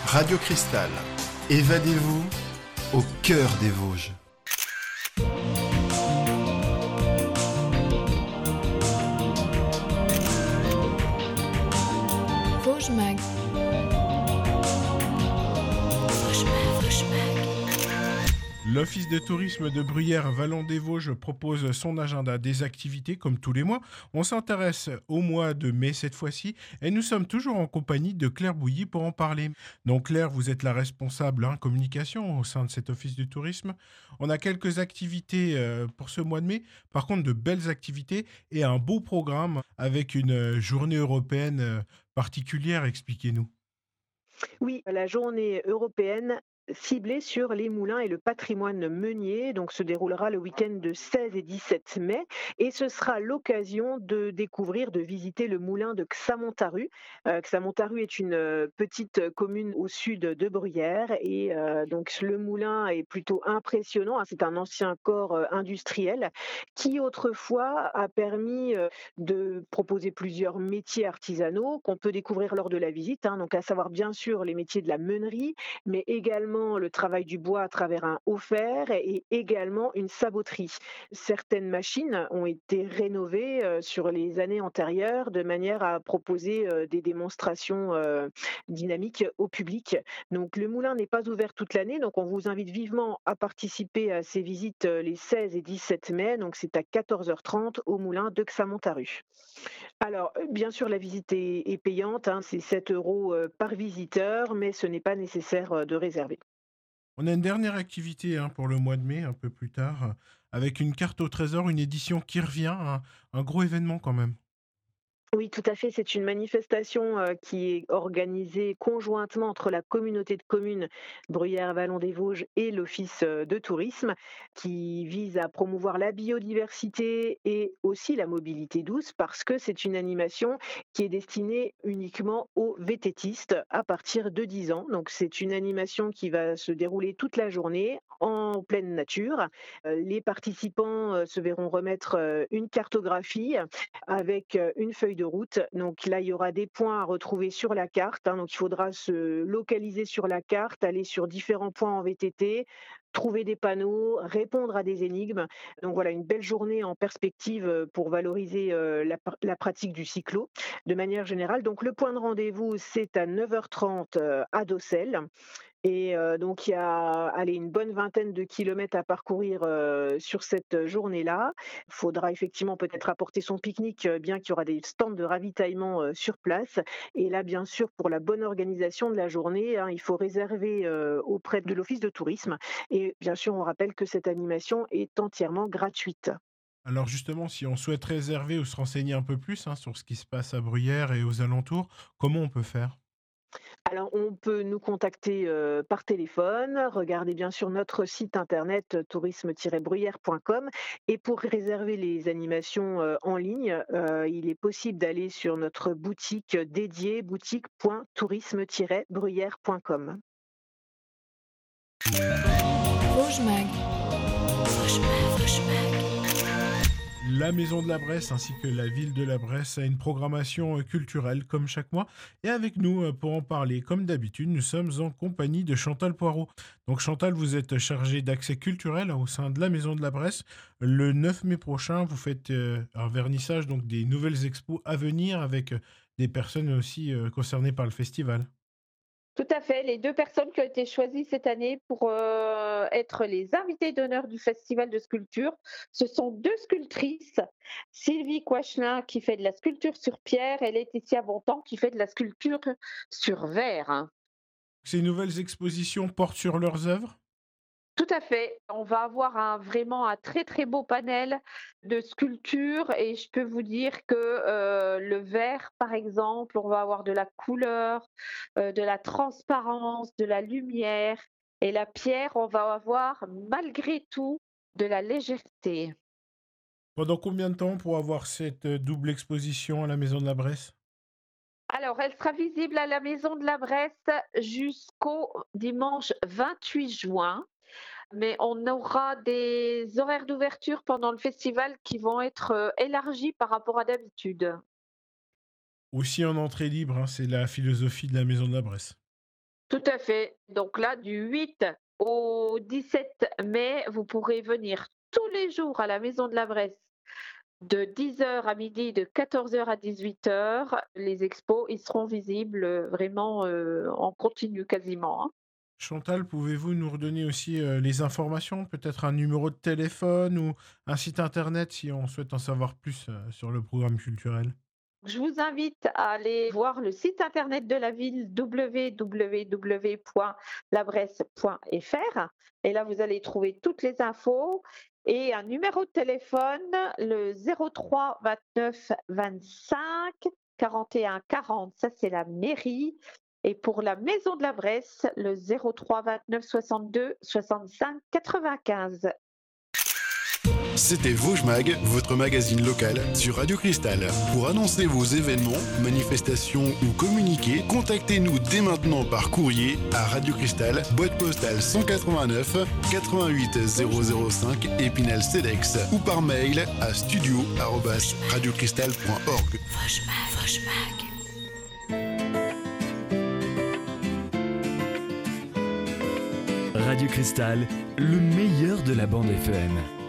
Radio Cristal, évadez-vous au cœur des Vosges. Vosges Mag. L'Office de tourisme de Bruyères-Vallon-des-Vosges propose son agenda des activités comme tous les mois. On s'intéresse au mois de mai cette fois-ci et nous sommes toujours en compagnie de Claire Bouilly pour en parler. Donc Claire, vous êtes la responsable communication au sein de cet Office du tourisme. On a quelques activités pour ce mois de mai, par contre de belles activités et un beau programme avec une journée européenne particulière. Expliquez-nous. Oui, la journée européenne ciblée sur les moulins et le patrimoine meunier, donc se déroulera le week-end de 16 et 17 mai, et ce sera l'occasion de découvrir, de visiter le moulin de Xamontaru. Xamontaru est une petite commune au sud de Bruyères, et donc le moulin est plutôt impressionnant, hein. C'est un ancien corps industriel qui autrefois a permis de proposer plusieurs métiers artisanaux qu'on peut découvrir lors de la visite, hein, donc à savoir bien sûr les métiers de la meunerie, mais également le travail du bois à travers un haut fer et également une saboterie. Certaines machines ont été rénovées sur les années antérieures de manière à proposer des démonstrations dynamiques au public. Donc le moulin n'est pas ouvert toute l'année, donc on vous invite vivement à participer à ces visites les 16 et 17 mai, donc c'est à 14h30 au moulin de Xamontaru. Alors, bien sûr, la visite est payante, hein, c'est 7 euros par visiteur, mais ce n'est pas nécessaire de réserver. On a une dernière activité pour le mois de mai, un peu plus tard, avec une carte au trésor, une édition qui revient, un gros événement quand même. Oui, tout à fait. C'est une manifestation qui est organisée conjointement entre la communauté de communes Bruyères-Vallon-des-Vosges et l'Office de tourisme, qui vise à promouvoir la biodiversité et aussi la mobilité douce, parce que c'est une animation qui est destinée uniquement aux vététistes à partir de 10 ans. Donc c'est une animation qui va se dérouler toute la journée en pleine nature. Les participants se verront remettre une cartographie avec une feuille de route. Donc là, il y aura des points à retrouver sur la carte, hein. Donc il faudra se localiser sur la carte, aller sur différents points en VTT, trouver des panneaux, répondre à des énigmes. Donc voilà, une belle journée en perspective pour valoriser la pratique du cyclo de manière générale. Donc le point de rendez-vous, c'est à 9h30 à Dossel. Et donc il y a, allez, une bonne vingtaine de kilomètres à parcourir, sur cette journée-là. Il faudra effectivement peut-être apporter son pique-nique, bien qu'il y aura des stands de ravitaillement, sur place. Et là, bien sûr, pour la bonne organisation de la journée, hein, il faut réserver, auprès de l'office de tourisme et bien sûr, on rappelle que cette animation est entièrement gratuite. Alors justement, si on souhaite réserver ou se renseigner un peu plus sur ce qui se passe à Bruyères et aux alentours, comment on peut faire? Alors, on peut nous contacter par téléphone, regarder bien sûr notre site internet tourisme-bruyère.com, et pour réserver les animations en ligne, il est possible d'aller sur notre boutique dédiée, boutique.tourisme-bruyère.com. Vosges Mag. La Maison de la Bresse ainsi que la Ville de la Bresse a une programmation culturelle comme chaque mois. Et avec nous, pour en parler, comme d'habitude, nous sommes en compagnie de Chantal Poirot. Donc Chantal, vous êtes chargée d'accès culturel au sein de la Maison de la Bresse. Le 9 mai prochain, vous faites un vernissage, donc des nouvelles expos à venir avec des personnes aussi concernées par le festival. Tout à fait, les 2 personnes qui ont été choisies cette année pour, être les invités d'honneur du festival de sculpture, ce sont 2 sculptrices, Sylvie Quachelin qui fait de la sculpture sur pierre et Laetitia Bontemps qui fait de la sculpture sur verre, hein. Ces nouvelles expositions portent sur leurs œuvres. Tout à fait, on va avoir vraiment un très, très beau panel de sculptures et je peux vous dire que, le verre, par exemple, on va avoir de la couleur, de la transparence, de la lumière, et la pierre, on va avoir malgré tout de la légèreté. Pendant combien de temps pour avoir cette double exposition à la Maison de la Bresse? Alors, elle sera visible à la Maison de la Bresse jusqu'au dimanche 28 juin. Mais on aura des horaires d'ouverture pendant le festival qui vont être, élargis par rapport à d'habitude. Aussi en entrée libre, c'est la philosophie de la Maison de la Bresse. Tout à fait. Donc là, du 8 au 17 mai, vous pourrez venir tous les jours à la Maison de la Bresse de 10 heures à midi, de 14 heures à 18 heures. Les expos, ils seront visibles vraiment en continu quasiment, hein. Chantal, pouvez-vous nous redonner aussi les informations, peut-être un numéro de téléphone ou un site internet si on souhaite en savoir plus sur le programme culturel? Je vous invite à aller voir le site internet de la ville www.labresse.fr et là vous allez trouver toutes les infos et un numéro de téléphone, le 03 29 25 41 40, ça c'est la mairie, et pour la maison de la Bresse, le 03 29 62 65 95. C'était Vosges Mag, votre magazine local sur Radio Cristal. Pour annoncer vos événements, manifestations ou communiquer, contactez-nous dès maintenant par courrier à Radio Cristal, boîte postale 189 88 005 Épinal-Cedex ou par mail à studio@radiocristal.org. Vosges Mag. Radio Cristal, le meilleur de la bande FM.